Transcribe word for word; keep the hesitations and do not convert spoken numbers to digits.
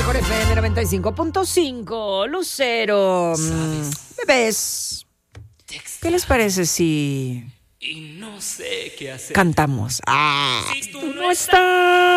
Mejor F M noventa y cinco punto cinco, Lucero. Mm, Bebés, ¿qué les parece si Y no sé qué hacer. cantamos? Ah, Si tú tú no no estás.